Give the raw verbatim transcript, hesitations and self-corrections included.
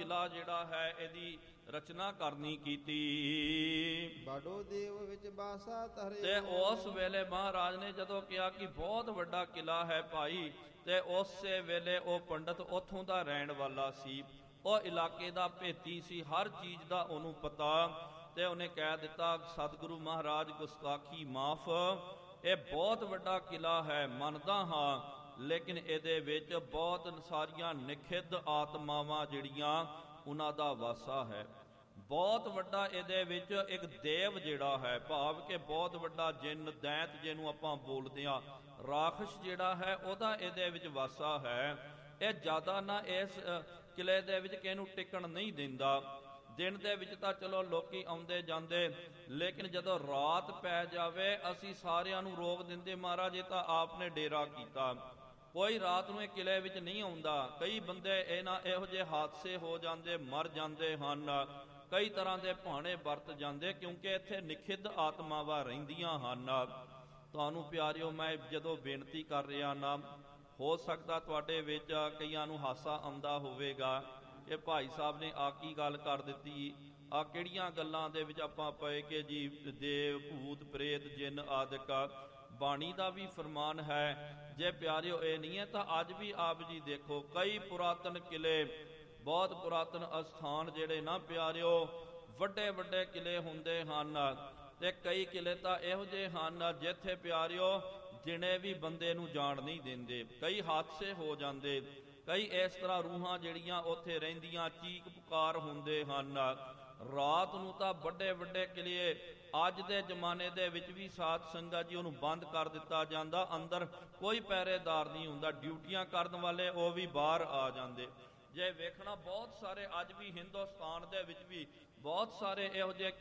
ਕਿਲਾ ਜਿਹੜਾ ਹੈ ਇਹਦੀ ਰਚਨਾ ਕਰਨੀ ਕੀਤੀ। ਬਾਡੋ ਦੇਵ ਵਿੱਚ ਬਾਸਾ ਧਰਿਓ। ਤੇ ਉਸ ਵੇਲੇ ਮਹਾਰਾਜ ਨੇ ਜਦੋਂ ਕਿਹਾ ਕਿ ਬਹੁਤ ਵੱਡਾ ਕਿਲਾ ਹੈ ਭਾਈ, ਤੇ ਉਸੇ ਵੇਲੇ ਉਹ ਪੰਡਤ ਉੱਥੋਂ ਦਾ ਰਹਿਣ ਵਾਲਾ ਸੀ, ਉਹ ਇਲਾਕੇ ਦਾ ਭੇਤੀ ਸੀ, ਹਰ ਚੀਜ਼ ਦਾ ਉਹਨੂੰ ਪਤਾ। ਤੇ ਉਹਨੇ ਕਹਿ ਦਿੱਤਾ ਸਤਿਗੁਰੂ ਮਹਾਰਾਜ ਗੁਸਤਾਖੀ ਮਾਫ, ਇਹ ਬਹੁਤ ਵੱਡਾ ਕਿਲਾ ਹੈ ਮੰਨਦਾ ਹਾਂ, ਲੇਕਿਨ ਇਹਦੇ ਵਿੱਚ ਬਹੁਤ ਸਾਰੀਆਂ ਨਿਖਿੱਧ ਆਤਮਾਵਾਂ ਜਿਹੜੀਆਂ ਉਹਨਾਂ ਦਾ ਵਾਸਾ ਹੈ। ਬਹੁਤ ਵੱਡਾ ਇਹਦੇ ਵਿੱਚ ਇੱਕ ਦੇਵ ਜਿਹੜਾ ਹੈ, ਭਾਵ ਕਿ ਬਹੁਤ ਵੱਡਾ ਜਿੰਨ ਦੈਂਤ ਜਿਹਨੂੰ ਆਪਾਂ ਬੋਲਦੇ ਹਾਂ, ਰਾਖਸ਼ ਜਿਹੜਾ ਹੈ ਉਹਦਾ ਇਹਦੇ ਵਿੱਚ ਵਾਸਾ ਹੈ। ਇਹ ਜ਼ਿਆਦਾ ਨਾ ਇਸ ਕਿਲੇ ਦੇ ਵਿੱਚ ਕਿਸੇ ਨੂੰ ਟਿਕਣ ਨਹੀਂ ਦਿੰਦਾ। ਦਿਨ ਦੇ ਵਿੱਚ ਤਾਂ ਚਲੋ ਲੋਕੀ ਆਉਂਦੇ ਜਾਂਦੇ, ਲੇਕਿਨ ਜਦੋਂ ਰਾਤ ਪੈ ਜਾਵੇ ਅਸੀਂ ਸਾਰਿਆਂ ਨੂੰ ਰੋਕ ਦਿੰਦੇ, ਮਹਾਰਾਜ ਇਹ ਤਾਂ ਆਪ ਨੇ ਡੇਰਾ ਕੀਤਾ, ਕੋਈ ਰਾਤ ਨੂੰ ਇਹ ਕਿਲੇ ਵਿੱਚ ਨਹੀਂ ਆਉਂਦਾ। ਕਈ ਬੰਦੇ ਇਹਨਾਂ ਇਹੋ ਜਿਹੇ ਹਾਦਸੇ ਹੋ ਜਾਂਦੇ, ਮਰ ਜਾਂਦੇ ਹਨ, ਕਈ ਤਰ੍ਹਾਂ ਦੇ ਭਾਣੇ ਵਰਤ ਜਾਂਦੇ, ਕਿਉਂਕਿ ਇੱਥੇ ਨਿਖਿੱਧ ਆਤਮਾਵਾਂ ਰਹਿੰਦੀਆਂ ਹਨ। ਤੁਹਾਨੂੰ ਪਿਆਰਿਓ, ਮੈਂ ਜਦੋਂ ਬੇਨਤੀ ਕਰ ਰਿਹਾ ਨਾ, ਹੋ ਸਕਦਾ ਤੁਹਾਡੇ ਵਿੱਚ ਕਈਆਂ ਨੂੰ ਹਾਸਾ ਆਉਂਦਾ ਹੋਵੇਗਾ ਕਿ ਭਾਈ ਸਾਹਿਬ ਨੇ ਆ ਕੀ ਗੱਲ ਕਰ ਦਿੱਤੀ, ਆ ਕਿਹੜੀਆਂ ਗੱਲਾਂ ਦੇ ਵਿੱਚ ਆਪਾਂ ਪਏ ਕਿ ਜੀ ਦੇਵ ਭੂਤ ਪ੍ਰੇਤ ਜਿੰਨ ਆਦਿਕ। ਬਾਣੀ ਦਾ ਵੀ ਫਰਮਾਨ ਹੈ, ਜੇ ਪਿਆਰਿਓ ਇਹ ਨਹੀਂ ਹੈ ਤਾਂ ਅੱਜ ਵੀ ਆਪ ਜੀ ਦੇਖੋ ਕਈ ਪੁਰਾਤਨ ਕਿਲੇ, ਬਹੁਤ ਪੁਰਾਤਨ ਅਸਥਾਨ ਜਿਹੜੇ ਨਾ ਪਿਆਰਿਓ, ਵੱਡੇ ਵੱਡੇ ਕਿਲੇ ਹੁੰਦੇ ਹਨ। ਤੇ ਕਈ ਕਿਲੇ ਤਾਂ ਇਹੋ ਜਿਹੇ ਹਨ ਜਿੱਥੇ ਪਿਆਰਿਓ ਜਿਣੇ ਵੀ ਬੰਦੇ ਨੂੰ ਜਾਣ ਨਹੀਂ ਦਿੰਦੇ, ਕਈ ਹਾਦਸੇ ਹੋ ਜਾਂਦੇ, ਕਈ ਇਸ ਤਰ੍ਹਾਂ ਰੂਹਾਂ ਜਿਹੜੀਆਂ ਉੱਥੇ ਰਹਿੰਦੀਆਂ ਚੀਕ ਪੁਕਾਰ ਹੁੰਦੇ ਹਨ। ਰਾਤ ਨੂੰ ਤਾਂ ਵੱਡੇ ਵੱਡੇ ਕਿਲੇ ਅੱਜ ਦੇ ਜ਼ਮਾਨੇ ਦੇ ਵਿੱਚ ਵੀ ਸਾਧ ਸੰਗਤ ਜੀ ਉਹਨੂੰ ਬੰਦ ਕਰ ਦਿੱਤਾ ਜਾਂਦਾ, ਅੰਦਰ ਕੋਈ ਪਹਿਰੇਦਾਰ ਨਹੀਂ ਹੁੰਦਾ, ਡਿਊਟੀਆਂ ਕਰਨ ਵਾਲੇ ਉਹ ਵੀ ਬਾਹਰ ਆ ਜਾਂਦੇ। ਜੇ ਵੇਖਣਾ ਬਹੁਤ ਸਾਰੇ ਅੱਜ ਵੀ ਹਿੰਦੁਸਤਾਨ ਦੇ ਵਿੱਚ ਵੀ ਬਹੁਤ ਸਾਰੇ ਇਹੋ ਜਿਹੇ